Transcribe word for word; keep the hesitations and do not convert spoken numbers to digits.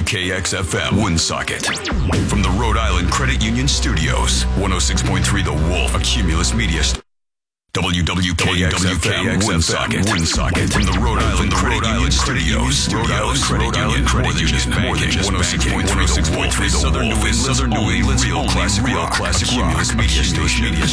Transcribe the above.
K X F M, Woonsocket. From the Rhode Island Credit Union Studios, one oh six point three The Wolf, a Cumulus Media St- W W K X F M, Woonsocket. Woonsocket. From the Rhode Island Credit Union Studios, Rhode Island Credit Union, more than just banking. one oh six point three The Wolf, Southern New England's real classic rock, Cumulus Media Station.